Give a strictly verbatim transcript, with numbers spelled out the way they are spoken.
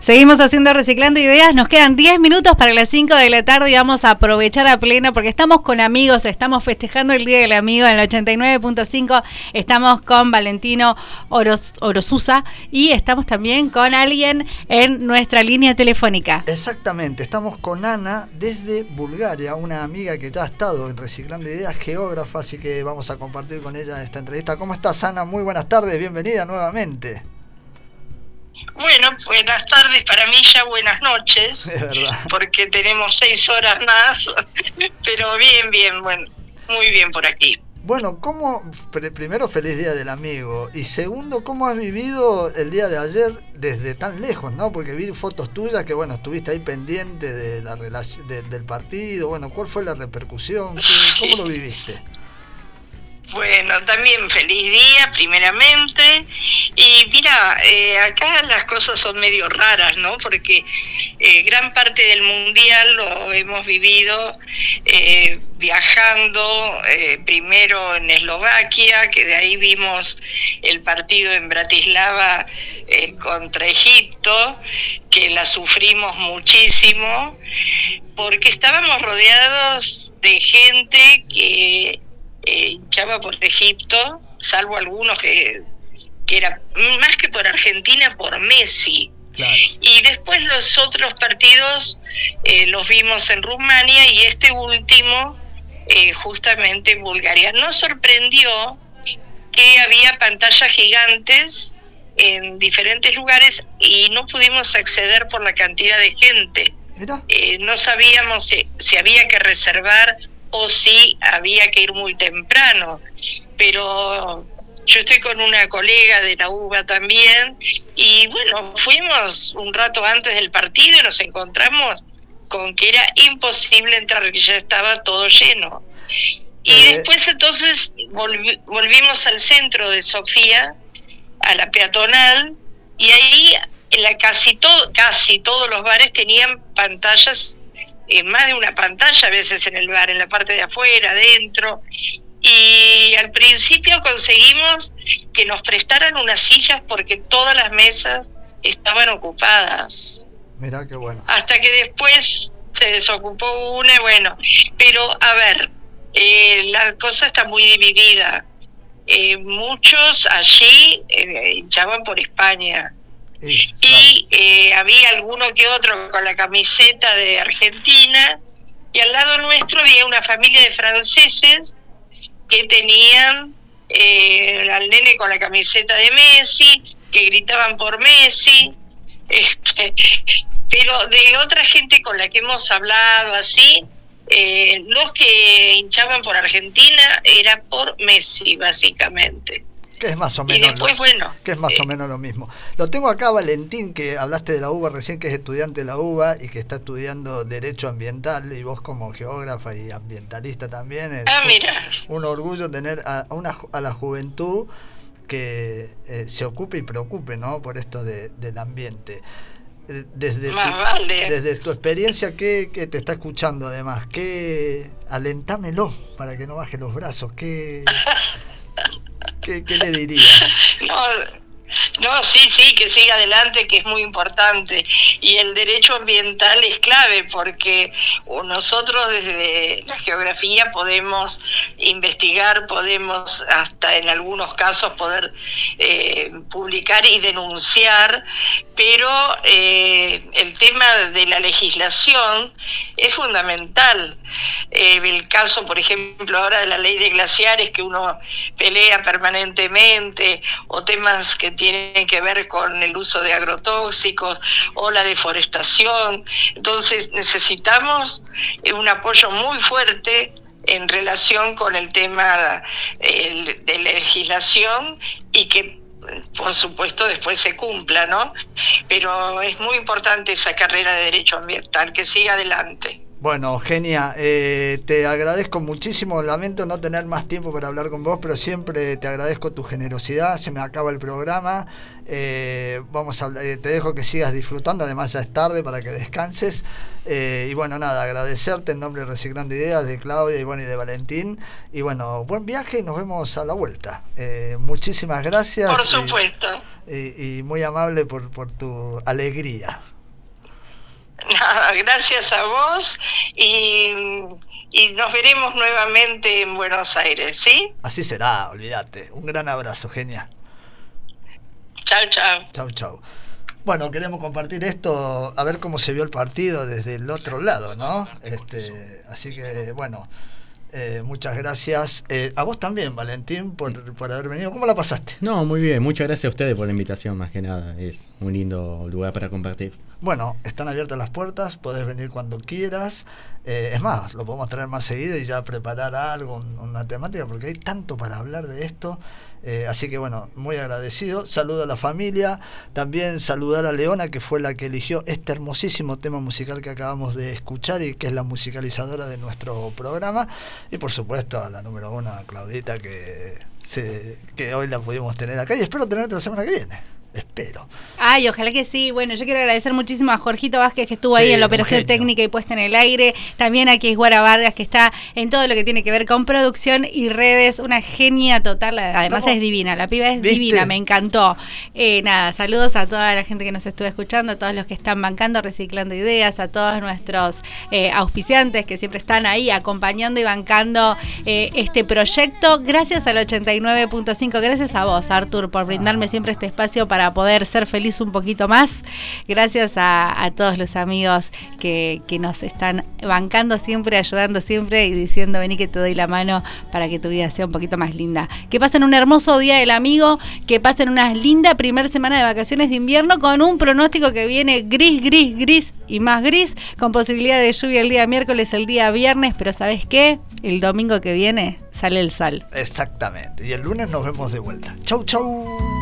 Seguimos haciendo Reciclando Ideas, nos quedan diez minutos para las cinco de la tarde y vamos a aprovechar a pleno porque estamos con amigos, estamos festejando el Día del Amigo en el ochenta y nueve punto cinco, estamos con Valentino Oros, Orosusa y estamos también con alguien en nuestra línea telefónica. Exactamente, estamos con Ana desde Bulgaria, una amiga que ya ha estado en Reciclando Ideas, geógrafa, así que vamos a compartir con ella esta entrevista. ¿Cómo estás, Ana? Muy buenas tardes, bienvenida nuevamente. Bueno, buenas tardes, para mí ya buenas noches, es verdad, porque tenemos seis horas más, pero bien, bien, bueno, muy bien por aquí. Bueno, ¿cómo, primero, feliz Día del Amigo, y segundo, ¿cómo has vivido el día de ayer desde tan lejos, no? Porque vi fotos tuyas que, bueno, estuviste ahí pendiente de la relación, de, del partido, bueno, ¿cuál fue la repercusión? ¿Cómo lo viviste? Bueno, también feliz día, primeramente. Y mira, eh, acá las cosas son medio raras, ¿no? Porque eh, gran parte del mundial lo hemos vivido eh, viajando, eh, primero en Eslovaquia, que de ahí vimos el partido en Bratislava eh, contra Egipto, que la sufrimos muchísimo, porque estábamos rodeados de gente que Eh, hinchaba por Egipto, salvo algunos que, que era más que por Argentina, por Messi. Claro. Y después los otros partidos eh, los vimos en Rumania y este último eh, justamente en Bulgaria. Nos sorprendió que había pantallas gigantes en diferentes lugares y no pudimos acceder por la cantidad de gente. Mira. Eh, no sabíamos si, si había que reservar o si había que ir muy temprano, pero yo estoy con una colega de la U B A también, y bueno, fuimos un rato antes del partido y nos encontramos con que era imposible entrar, que ya estaba todo lleno. Y eh... después entonces volvi, volvimos al centro de Sofía, a la peatonal, y ahí la, casi, todo, casi todos los bares tenían pantallas, Eh, más de una pantalla a veces en el bar, en la parte de afuera, adentro, y al principio conseguimos que nos prestaran unas sillas porque todas las mesas estaban ocupadas. Mirá qué bueno. Hasta que después se desocupó una, bueno, pero a ver, eh, la cosa está muy dividida. Eh, muchos allí eh, hinchaban por España. Sí, claro. Y eh, había alguno que otro con la camiseta de Argentina, y al lado nuestro había una familia de franceses que tenían eh, al nene con la camiseta de Messi, que gritaban por Messi, este, pero de otra gente con la que hemos hablado así, eh, los que hinchaban por Argentina era por Messi básicamente. Que es más o menos, y después, lo, bueno, que es más eh, o menos lo mismo. Lo tengo acá, Valentín, que hablaste de la U B A recién, que es estudiante de la U B A y que está estudiando Derecho Ambiental, y vos como geógrafa y ambientalista también. Es ah, mira. Un, un orgullo tener a, a, una, a la juventud que eh, se ocupe y preocupe, ¿no?, por esto de, del ambiente. Desde tu, vale. desde tu experiencia, ¿qué, qué te está escuchando además? ¿Qué, alentámelo para que no baje los brazos? ¿Qué... ¿Qué, ¿Qué le dirías? No, no, sí, sí, que siga adelante, que es muy importante. Y el derecho ambiental es clave porque nosotros desde la geografía podemos investigar, podemos hasta en algunos casos poder eh, publicar y denunciar, pero eh, el tema de la legislación es fundamental. Eh, el caso, por ejemplo, ahora de la ley de glaciares, que uno pelea permanentemente, o temas que tienen que ver con el uso de agrotóxicos o la deforestación. Entonces necesitamos un apoyo muy fuerte en relación con el tema eh, de legislación y que por supuesto después se cumpla, ¿no? Pero es muy importante esa carrera de derecho ambiental, que siga adelante. Bueno, Genia, eh, te agradezco muchísimo, lamento no tener más tiempo para hablar con vos, pero siempre te agradezco tu generosidad, se me acaba el programa, eh, vamos a, eh, te dejo que sigas disfrutando, además ya es tarde para que descanses, eh, y bueno, nada, agradecerte en nombre de Reciclando Ideas, de Claudia y, bueno, y de Valentín, y bueno, buen viaje y nos vemos a la vuelta. Eh, muchísimas gracias. Por supuesto. Y, y, y muy amable por, por tu alegría. Nada, gracias a vos y, y nos veremos nuevamente en Buenos Aires, ¿sí? Así será, olvídate. Un gran abrazo, genia. Chau, chau. Chau, chau. Bueno, queremos compartir esto, a ver cómo se vio el partido desde el otro lado, ¿no? Este, así que, bueno, eh, muchas gracias. Eh, a vos también, Valentín, por, por haber venido. ¿Cómo la pasaste? No, muy bien. Muchas gracias a ustedes por la invitación, más que nada. Es un lindo lugar para compartir. Bueno, están abiertas las puertas, podés venir cuando quieras. Eh, es más, lo podemos traer más seguido y ya preparar algo, un, una temática, porque hay tanto para hablar de esto. Eh, así que bueno, muy agradecido. Saludo a la familia. También saludar a Leona, que fue la que eligió este hermosísimo tema musical que acabamos de escuchar y que es la musicalizadora de nuestro programa. Y por supuesto a la número uno, a Claudita, que, se, que hoy la pudimos tener acá y espero tenerte la semana que viene. Espero. Ay, ojalá que sí. Bueno, yo quiero agradecer muchísimo a Jorgito Vázquez, que estuvo Sí, ahí en la un operación genio. técnica y puesta en el aire. También a Kisguara Vargas, que está en todo lo que tiene que ver con producción y redes. Una genia total. Además ¿Cómo? es divina. La piba es ¿Viste? divina. Me encantó. Eh, nada, saludos a toda la gente que nos estuvo escuchando, a todos los que están bancando, reciclando ideas, a todos nuestros eh, auspiciantes que siempre están ahí acompañando y bancando eh, este proyecto. Gracias al ochenta y nueve punto cinco. Gracias a vos, Artur, por brindarme siempre este espacio para poder ser feliz un poquito más. Gracias a, a todos los amigos que, que nos están bancando siempre, ayudando siempre y diciendo vení que te doy la mano para que tu vida sea un poquito más linda. Que pasen un hermoso día del amigo, que pasen una linda primera semana de vacaciones de invierno con un pronóstico que viene gris, gris, gris y más gris, con posibilidad de lluvia el día miércoles, el día viernes, pero ¿sabes qué? El domingo que viene sale el sol. Exactamente. Y el lunes nos vemos de vuelta. Chau, chau.